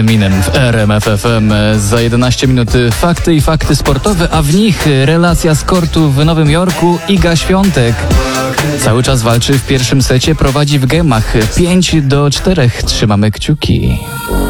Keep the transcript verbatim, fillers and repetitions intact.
Minem w R M F F M. Za jedenaście minut fakty i fakty sportowe, a w nich relacja z kortu w Nowym Jorku. Iga Świątek cały czas walczy w pierwszym secie, prowadzi w gemach pięć do czterech. Trzymamy kciuki.